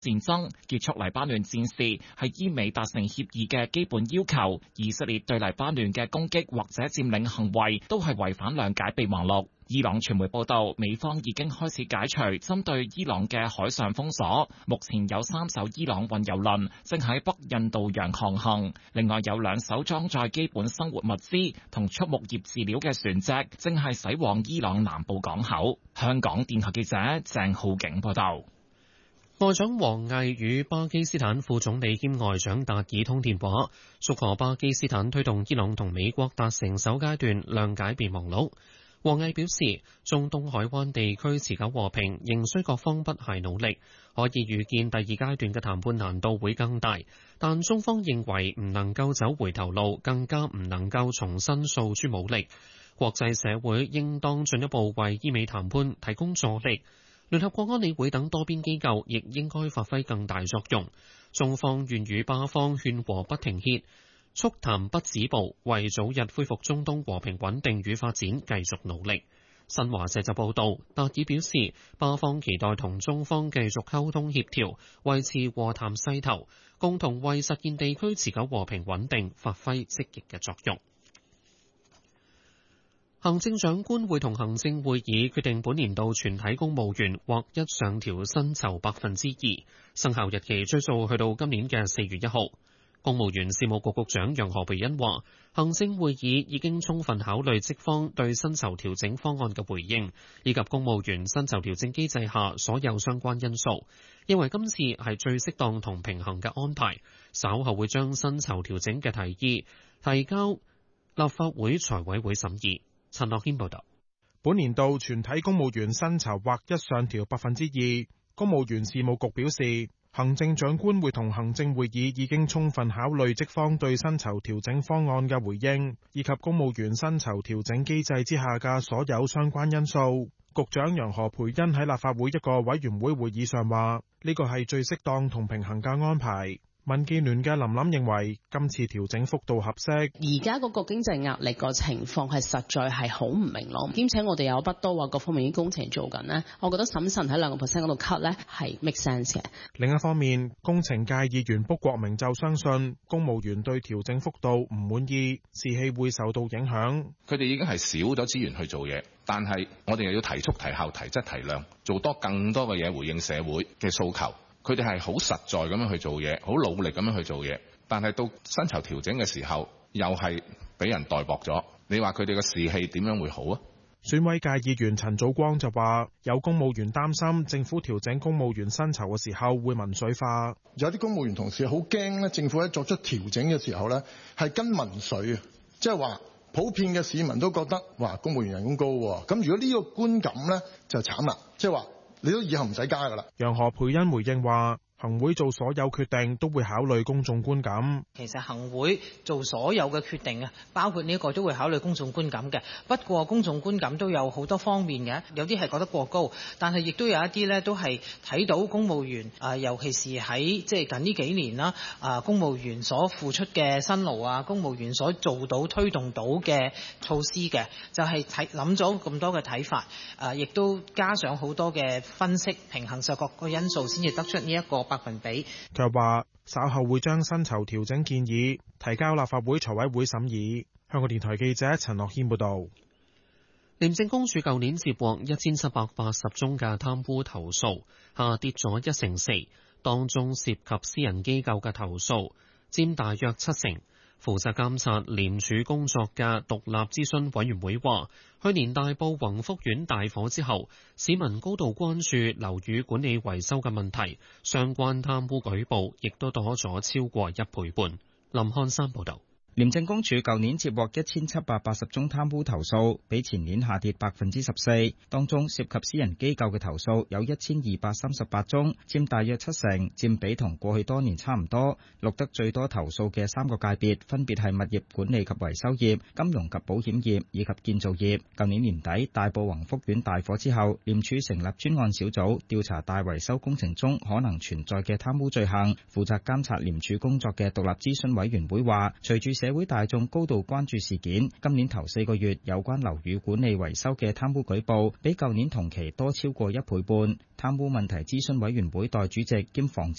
戰爭結束黎巴嫩戰事係伊美達成協議嘅基本要求。以色列對黎巴嫩嘅攻擊或者佔領行為都係違反諒解備忘錄。伊朗傳媒報道，美方已經開始解除針對伊朗嘅海上封鎖，目前有3艘伊朗運油輪正喺北印度洋航行，另外有2艘裝載基本生活物資同畜牧業飼料嘅船隻正係駛往伊朗南部港口。香港電台記者鄭浩景報道。 外長王毅與巴基斯坦副總理兼外長達爾通電話，祝賀巴基斯坦推動伊朗同美國達成首階段諒解備忘錄。王毅表示，中東海灣地區持久和平仍需各方不懈努力，可以預見第2階段嘅談判難度會更大，但中方認為唔能夠走回頭路，更加唔能夠重新訴諸武力。國際社會應當進一步為伊美談判提供助力。聯合國安理會等多邊機構亦應該發揮更大作用。中方願與巴方勸和不停歇，促談不止步，為早日恢復中東和平穩定與發展繼續努力。新華社就報道，達爾表示，巴方期待同中方繼續溝通協調，維持和談勢頭，共同為實現地區持久和平穩定發揮積極嘅作用。行政長官會同行政會議決定本年度全體公務員劃一上調薪酬2%，生效日期追溯去到今年嘅4月1號。公務員事務局局長楊何蓓茵話，行政會議已經充分考慮職方對薪酬調整方案嘅回應，以及公務員薪酬調整機制下所有相關因素，認為今次係最適當同平衡嘅安排。稍後會將薪酬調整嘅提議提交立法會財委會審議。陳樂謙報道。 本年度全體公務員薪酬劃一上調2%。公務員事務局表示，行政長官會同行政會議已經充分考慮職方對薪酬調整方案嘅回應，以及公務員薪酬調整機制之下嘅所有相關因素。局長楊何蓓茵喺立法會一個委員會會議上話，呢個係最適當同平衡嘅安排。民建聯嘅林琳認為今次調整幅度合適。 而家嗰個經濟壓力個情況係實在係好唔明朗，兼且我哋有不多話各方面啲工程做緊呢，我覺得審慎喺2% 嗰度 cut 呢係 make sense 嘅。 另一方面，工程界議員卜國明就相信公務員對調整幅度唔滿意，士氣會受到影響。 佢哋已經係少咗資源去做嘢，但係我哋又要提速提效提質提量，做多更多嘅嘢回應社會嘅訴求。佢哋係好實在咁樣去做嘢，好努力咁樣去做嘢，但係到薪酬調整嘅時候，又係俾人代薄咗。你話佢哋嘅士氣點樣會好啊？ 選委界議員陳祖光就話，有公務員擔心政府調整公務員薪酬嘅時候會民粹化。 有啲公務員同事好驚咧，政府喺作出調整嘅時候咧係跟民粹啊，即係話普遍嘅市民都覺得哇，公務員人工高喎，咁如果呢個觀感咧就慘啦，即係話你都以後唔使加㗎啦。 楊何蓓茵回應話，行會做所有決定都會考慮公眾觀感。 其實行會做所有嘅決定啊，包括呢個都會考慮公眾觀感嘅。不過公眾觀感都有好多方面嘅，有啲係覺得過高，但係亦都有一啲呢都係睇到公務員尤其是喺即係近呢幾年啦公務員所付出嘅辛勞啊，公務員所做到推動到嘅措施嘅，就係諗咗咁多嘅睇法，亦都加上好多嘅分析，平衡晒各個因素，先至得出呢一個%。 佢話稍後會將薪酬調整建議提交立法會財委會審議。香港電台記者陳樂謙報道。 廉政公署舊年接獲1780宗嘅貪污投訴，下跌咗4%，當中涉及私人機構嘅投訴佔大約70%。負責監察廉署工作嘅獨立諮詢委員會話，去年大埔宏福苑大火之後，市民高度關注樓宇管理維修嘅問題，相關貪污舉報亦都多咗超過1倍半。林漢山報導。 廉政公署舊年接獲1780宗貪污投訴，比前年下跌14%。當中涉及私人機構嘅投訴有1238宗，佔大約70%，佔比同過去多年差唔多。錄得最多投訴嘅3個界別分別係物業管理及維修業、金融及保險業以及建造業。舊年年底大埔宏福苑大火之後，廉署成立專案小組調查大維修工程中可能存在嘅貪污罪行。負責監察廉署工作嘅獨立諮詢委員會話，隨住社會大眾高度關注事件，今年頭4個月有關樓宇管理維修嘅貪污舉報，比舊年同期多超過1倍半。貪污問題諮詢委員會代主席兼防治